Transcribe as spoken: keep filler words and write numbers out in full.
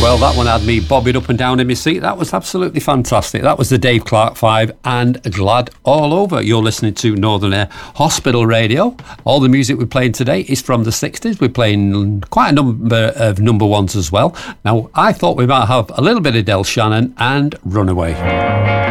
Well, that one had me bobbing up and down in my seat. That was absolutely fantastic. That was the Dave Clark Five and Glad All Over. You're listening to Northern Air Hospital Radio. All the music we're playing today is from the sixties. We're playing quite a number of number ones as well. Now, I thought we might have a little bit of Del Shannon and Runaway.